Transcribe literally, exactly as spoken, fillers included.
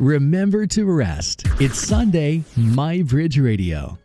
remember to rest. It's Sunday, My Bridge Radio.